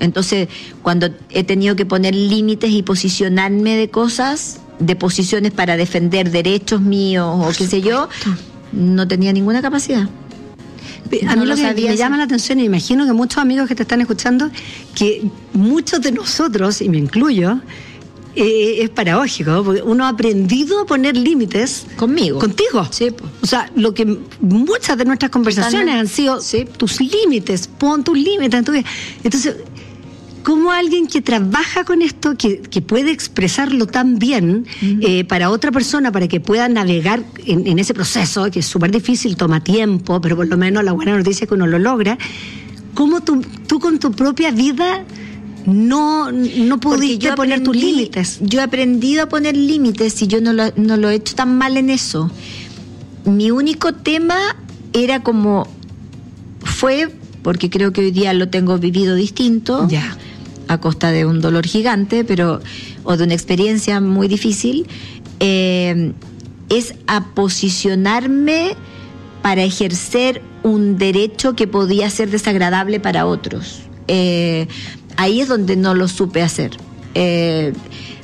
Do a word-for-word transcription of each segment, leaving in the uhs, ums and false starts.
Entonces, cuando he tenido que poner límites y posicionarme de cosas, de posiciones para defender derechos míos o qué sé yo, no tenía ninguna capacidad. A mí no lo que me llama la atención, y imagino que muchos amigos que te están escuchando, que muchos de nosotros, y me incluyo, eh, es paradójico, porque uno ha aprendido a poner límites conmigo. Contigo. Sí. O sea, lo que muchas de nuestras conversaciones ¿Están? han sido sí. tus límites, pon tus límites en tu vida. Entonces, ¿cómo alguien que trabaja con esto, que, que puede expresarlo tan bien uh-huh. eh, para otra persona, para que pueda navegar en, en ese proceso, que es súper difícil, toma tiempo, pero por lo menos la buena noticia es que uno lo logra, ¿cómo tú, tú con tu propia vida no, no pudiste poner aprendí, tus límites? Yo he aprendido a poner límites y yo no lo, no lo he hecho tan mal en eso. Mi único tema era como, fue, porque creo que hoy día lo tengo vivido distinto, ya. a costa de un dolor gigante, pero o de una experiencia muy difícil, eh, es a posicionarme para ejercer un derecho que podía ser desagradable para otros. Eh, ahí es donde no lo supe hacer. Eh,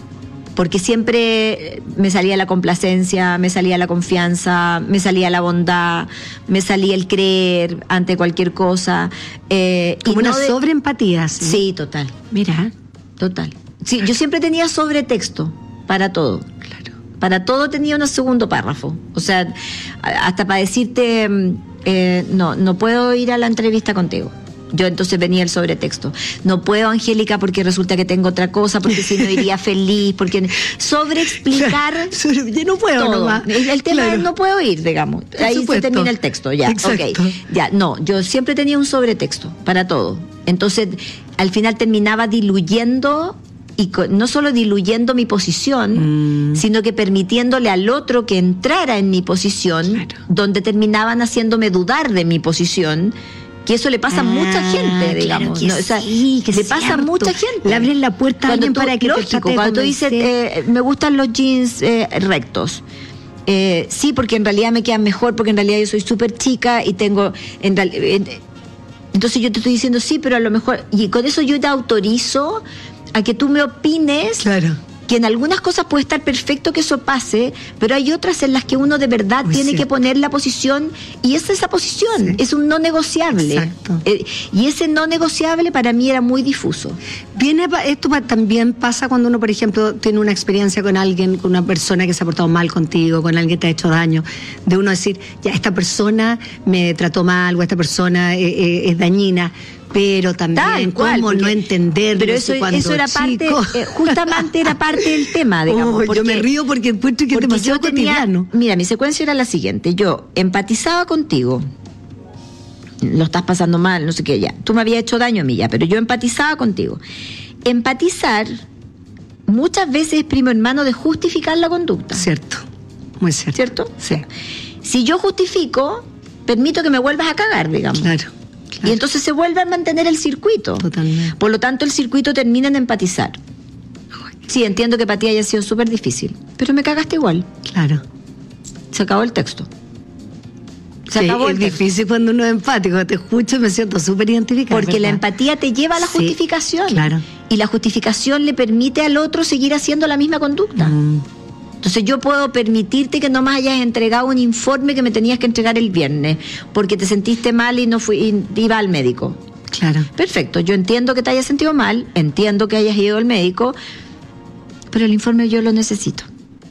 porque siempre me salía la complacencia, me salía la confianza, me salía la bondad, me salía el creer ante cualquier cosa. Eh, Como y una no de... sobreempatía. ¿Sí? sí, total. Mira. Total. Sí, yo siempre tenía sobretexto para todo. Claro. Para todo tenía un segundo párrafo. O sea, hasta para decirte, eh, no, no puedo ir a la entrevista contigo. Yo entonces venía el sobretexto. No puedo, Angélica, porque resulta que tengo otra cosa, porque si no iría feliz, porque sobreexplicar. Claro, yo no puedo todo. Nomás. El, el tema claro. es no puedo ir, digamos. Por Ahí supuesto. se termina el texto, ya. Exacto. Okay. Ya, no, yo siempre tenía un sobretexto para todo. Entonces, al final terminaba diluyendo, y con, no solo diluyendo mi posición, mm. sino que permitiéndole al otro que entrara en mi posición, claro. donde terminaban haciéndome dudar de mi posición. Que eso le pasa ah, a mucha gente, digamos. Claro que ¿no? O sea, sí, que le pasa cierto. a mucha gente. Le abren la puerta a alguien tú, para que lógico, te trate cuando tú dices, eh, me gustan los jeans eh, rectos. Eh, sí, porque en realidad me quedan mejor, porque en realidad yo soy súper chica y tengo... En real, en, entonces yo te estoy diciendo sí, pero a lo mejor... Y con eso yo te autorizo a que tú me opines... Claro. Que en algunas cosas puede estar perfecto que eso pase, pero hay otras en las que uno de verdad Uy, tiene sí. que poner la posición, y esa es la posición, sí. es un no negociable. Exacto. Eh, y ese no negociable para mí era muy difuso. Viene, esto también pasa cuando uno, por ejemplo, tiene una experiencia con alguien, con una persona que se ha portado mal contigo, con alguien que te ha hecho daño, de uno decir, ya, esta persona me trató mal, o esta persona eh, eh, es dañina, pero también cual, cómo porque, no entender pero eso, eso era chico. parte eh, justamente era parte del tema, digamos. Oh, porque, yo me río porque encuentro que es demasiado tenía, cotidiano. Mira, mi secuencia era la siguiente: yo empatizaba contigo, lo estás pasando mal, no sé qué, ya, tú me habías hecho daño a mí ya, pero yo empatizaba contigo. Empatizar muchas veces es primo hermano de justificar la conducta. Cierto, muy cierto. ¿Cierto? Sí. Si yo justifico, permito que me vuelvas a cagar, digamos. Claro. Claro. Y entonces se vuelve a mantener el circuito. Totalmente. Por lo tanto, el circuito termina en empatizar. Sí, entiendo que para ti haya sido súper difícil, pero me cagaste igual. Claro. Se acabó el texto. Se sí, acabó el es texto. difícil cuando uno es empático. Te escucho y me siento súper identificada. Porque ¿verdad? La empatía te lleva a la sí, justificación. Claro. Y la justificación le permite al otro seguir haciendo la misma conducta. Mm. Entonces yo puedo permitirte que no me hayas entregado un informe que me tenías que entregar el viernes porque te sentiste mal y no fui y iba al médico. Claro. Perfecto, yo entiendo que te hayas sentido mal, entiendo que hayas ido al médico, pero el informe yo lo necesito.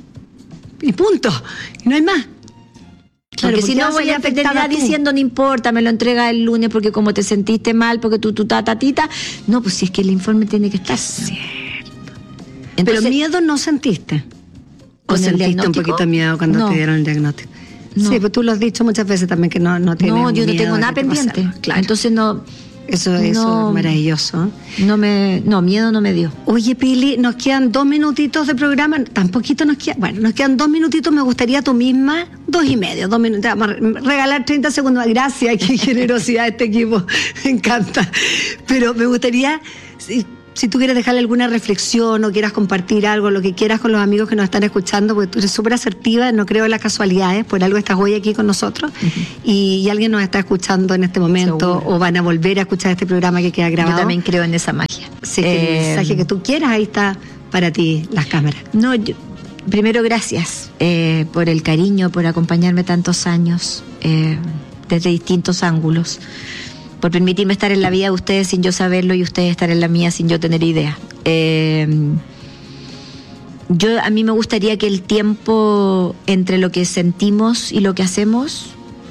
Y punto. Y no hay más. Claro, porque si no voy a terminar diciendo no importa, me lo entrega el lunes porque como te sentiste mal, porque tú, tu tatatita. No, pues si es que el informe tiene que estar. Cierto. Entonces, pero miedo no sentiste. ¿O sentiste un poquito de miedo cuando no. te dieron el diagnóstico? No. Sí, pues tú lo has dicho muchas veces también que no, no tienes No, yo no miedo tengo nada pendiente. Claro. Entonces no... Eso, eso no, es maravilloso. No, me, no, miedo no me dio. Oye, Pili, nos quedan dos minutitos de programa. Tan poquito nos queda. Bueno, nos quedan dos minutitos. Me gustaría tú misma, dos y medio, dos minutos. Vamos a regalar treinta segundos. Gracias, qué generosidad este equipo. Me encanta. Pero me gustaría... si tú quieres dejarle alguna reflexión o quieras compartir algo, lo que quieras con los amigos que nos están escuchando, porque tú eres súper asertiva, no creo en las casualidades, por algo estás hoy aquí con nosotros, uh-huh. y, y alguien nos está escuchando en este momento, seguro. O van a volver a escuchar este programa que queda grabado. Yo también creo en esa magia. Sí, que eh, el mensaje que tú quieras, ahí está para ti las cámaras. No, yo, primero gracias eh, por el cariño, por acompañarme tantos años, eh, desde distintos ángulos, por permitirme estar en la vida de ustedes sin yo saberlo y ustedes estar en la mía sin yo tener idea. Eh, yo a mí me gustaría que el tiempo entre lo que sentimos y lo que hacemos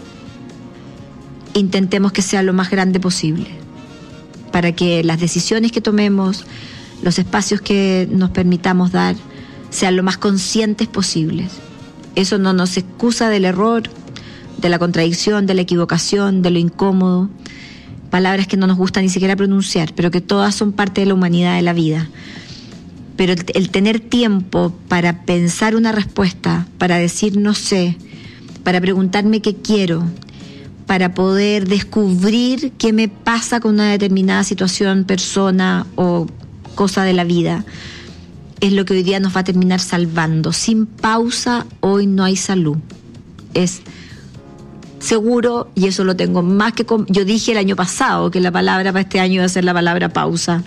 intentemos que sea lo más grande posible, para que las decisiones que tomemos, los espacios que nos permitamos dar, sean lo más conscientes posibles. Eso no nos excusa del error, de la contradicción, de la equivocación, de lo incómodo, palabras que no nos gusta ni siquiera pronunciar, pero que todas son parte de la humanidad de la vida. Pero el, el tener tiempo para pensar una respuesta, para decir no sé, para preguntarme qué quiero, para poder descubrir qué me pasa con una determinada situación, persona o cosa de la vida, es lo que hoy día nos va a terminar salvando. Sin pausa, hoy no hay salud. Es seguro, y eso lo tengo más que... Com- Yo dije el año pasado que la palabra para este año iba a ser la palabra pausa.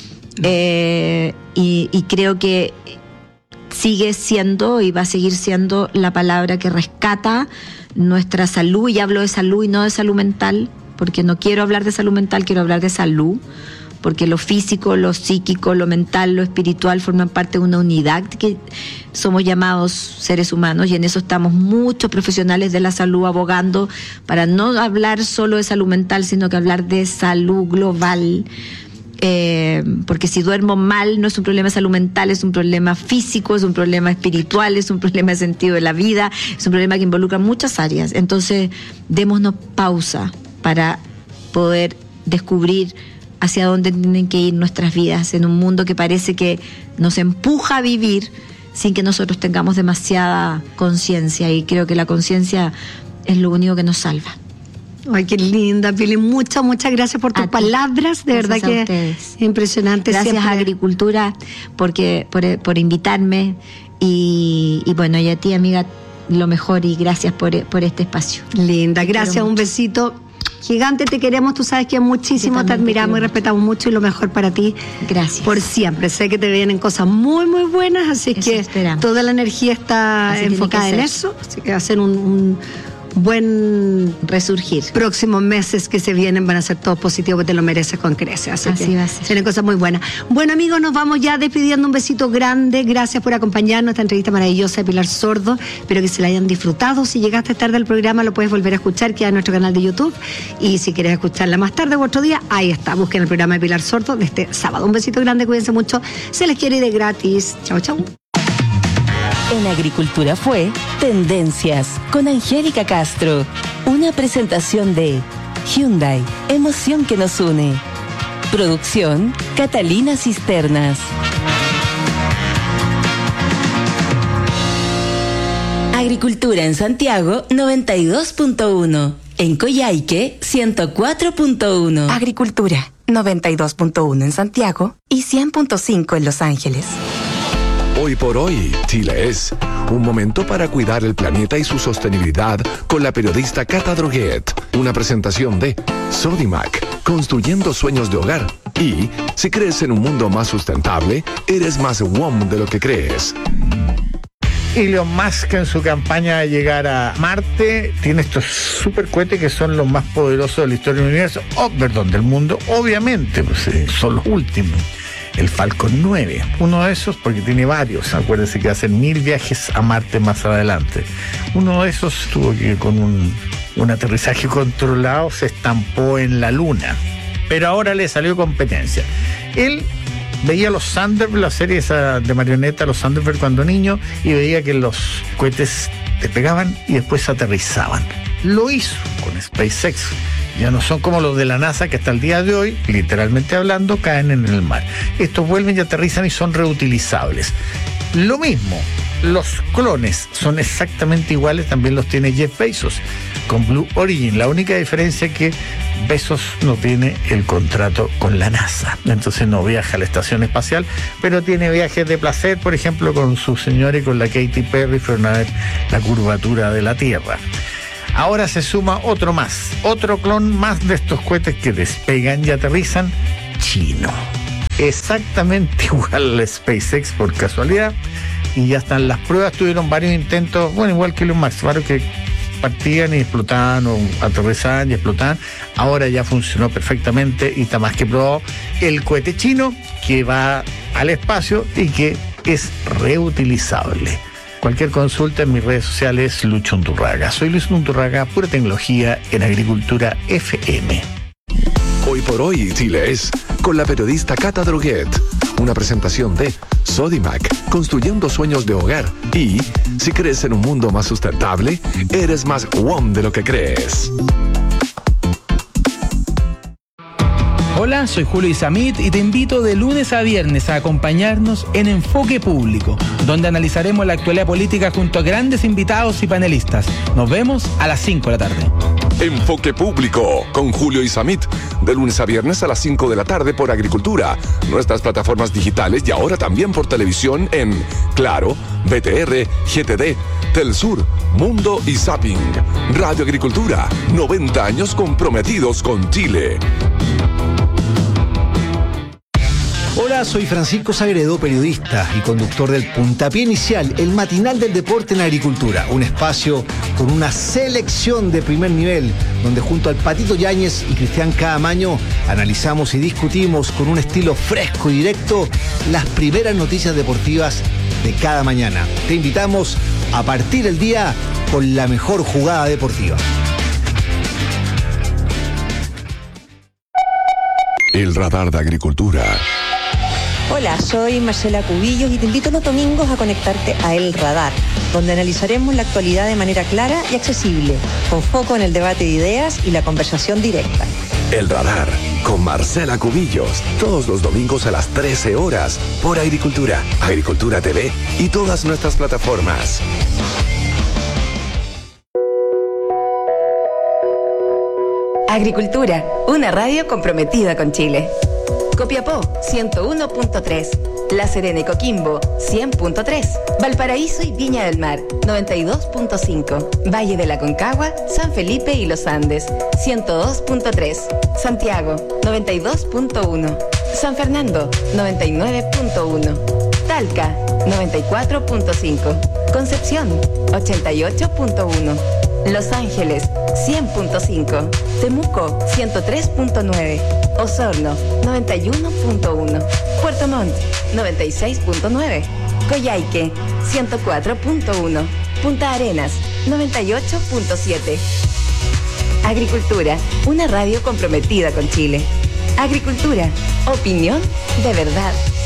Eh, y, y creo que sigue siendo y va a seguir siendo la palabra que rescata nuestra salud, y hablo de salud y no de salud mental, porque no quiero hablar de salud mental, quiero hablar de salud, porque lo físico, lo psíquico, lo mental, lo espiritual forman parte de una unidad que somos llamados seres humanos, y en eso estamos muchos profesionales de la salud abogando para no hablar solo de salud mental, sino que hablar de salud global. Eh, porque si duermo mal no es un problema de salud mental, es un problema físico, es un problema espiritual, es un problema de sentido de la vida, es un problema que involucra muchas áreas. Entonces, démonos pausa para poder descubrir hacia dónde tienen que ir nuestras vidas en un mundo que parece que nos empuja a vivir sin que nosotros tengamos demasiada conciencia, y creo que la conciencia es lo único que nos salva. Ay, qué linda, Pili. Muchas, muchas gracias por tus palabras. De verdad que es impresionante. Gracias siempre. a Agricultura porque, por, por invitarme. Y, y bueno, y a ti, amiga, lo mejor, y gracias por, por este espacio. Linda, gracias. Un besito gigante. Te queremos. Tú sabes que muchísimo te admiramos te y respetamos mucho, y lo mejor para ti. Gracias. Por siempre. Sé que te vienen cosas muy, muy buenas. Así eso que esperamos. Toda la energía está así enfocada en eso. Así que va a ser un... un buen resurgir. Próximos meses que se vienen van a ser todos positivos, te lo mereces con creces. Así, así que va a ser. Tienen cosas muy buenas. Bueno, amigos, nos vamos ya despidiendo. Un besito grande. Gracias por acompañarnos. Esta entrevista maravillosa de Pilar Sordo. Espero que se la hayan disfrutado. Si llegaste tarde al programa, lo puedes volver a escuchar, queda en nuestro canal de YouTube. Y si quieres escucharla más tarde o otro día, ahí está. Busquen el programa de Pilar Sordo de este sábado. Un besito grande, cuídense mucho. Se les quiere y de gratis. Chau, chau. En Agricultura fue Tendencias con Angélica Castro. Una presentación de Hyundai, emoción que nos une. Producción Catalina Cisternas. Agricultura en Santiago noventa y dos punto uno. En Coyhaique ciento cuatro punto uno. Agricultura noventa y dos punto uno en Santiago y cien punto cinco en Los Ángeles. Hoy por hoy, Chile es un momento para cuidar el planeta y su sostenibilidad con la periodista Cata Droguet. Una presentación de Sodimac, construyendo sueños de hogar. Y si crees en un mundo más sustentable, eres más W O M de lo que crees. Elon Musk, en su campaña de llegar a Marte, tiene estos supercohetes que son los más poderosos de la historia del universo, oh, perdón, del mundo, obviamente, pues, eh, son los últimos. El Falcon nueve, uno de esos, porque tiene varios, acuérdense que hacen mil viajes a Marte más adelante. Uno de esos tuvo que con un, un aterrizaje controlado se estampó en la Luna, pero ahora le salió competencia. Él veía los Thunderbird, la serie esa de marioneta, los Thunderbird cuando niño, y veía que los cohetes despegaban y después aterrizaban. Lo hizo con SpaceX. Ya no son como los de la NASA que hasta el día de hoy, literalmente hablando, caen en el mar. Estos vuelven y aterrizan y son reutilizables. Lo mismo, los clones son exactamente iguales, también los tiene Jeff Bezos con Blue Origin. La única diferencia es que Bezos no tiene el contrato con la NASA, entonces no viaja a la estación espacial, pero tiene viajes de placer, por ejemplo, con su señora y con la Katy Perry, fueron a ver la curvatura de la Tierra. Ahora se suma otro más, otro clon más de estos cohetes que despegan y aterrizan, chino. Exactamente igual al SpaceX por casualidad, y ya están las pruebas. Tuvieron varios intentos, bueno, igual que los Max, varios que partían y explotaban, o aterrizaban y explotaban. Ahora ya funcionó perfectamente y está más que probado el cohete chino que va al espacio y que es reutilizable. Cualquier consulta en mis redes sociales, Lucho Undurraga. Soy Luis Undurraga, pura tecnología en Agricultura F M. Hoy por hoy, Chile es con la periodista Cata Droguet. Una presentación de Sodimac, construyendo sueños de hogar. Y si crees en un mundo más sustentable, eres más W O M de lo que crees. Hola, soy Julio Isamit y te invito de lunes a viernes a acompañarnos en Enfoque Público, donde analizaremos la actualidad política junto a grandes invitados y panelistas. Nos vemos a las cinco de la tarde. Enfoque Público con Julio Isamit, de lunes a viernes a las cinco de la tarde por Agricultura, nuestras plataformas digitales y ahora también por televisión en Claro, B T R, G T D, Telsur, Mundo y Zapping. Radio Agricultura, noventa años comprometidos con Chile. Hola, soy Francisco Sagredo, periodista y conductor del Puntapié Inicial, el matinal del deporte en agricultura. Un espacio con una selección de primer nivel, donde junto al Patito Yáñez y Cristian Caamaño analizamos y discutimos con un estilo fresco y directo las primeras noticias deportivas de cada mañana. Te invitamos a partir el día con la mejor jugada deportiva. El radar de Agricultura. Hola, soy Marcela Cubillos y te invito los domingos a conectarte a El Radar, donde analizaremos la actualidad de manera clara y accesible, con foco en el debate de ideas y la conversación directa. El Radar, con Marcela Cubillos, todos los domingos a las trece horas, por Agricultura, Agricultura T V y todas nuestras plataformas. Agricultura, una radio comprometida con Chile. Copiapó, ciento uno punto tres. La Serena y Coquimbo, cien punto tres. Valparaíso y Viña del Mar, noventa y dos punto cinco. Valle de la Concagua, San Felipe y Los Andes, ciento dos punto tres. Santiago, noventa y dos punto uno. San Fernando, noventa y nueve punto uno. Talca, noventa y cuatro punto cinco. Concepción, ochenta y ocho punto uno. Los Ángeles, cien punto cinco. Temuco, ciento tres punto nueve. Osorno, noventa y uno punto uno. Puerto Montt, noventa y seis punto nueve. Coyhaique, ciento cuatro punto uno. Punta Arenas, noventa y ocho punto siete. Agricultura, una radio comprometida con Chile. Agricultura, opinión de verdad.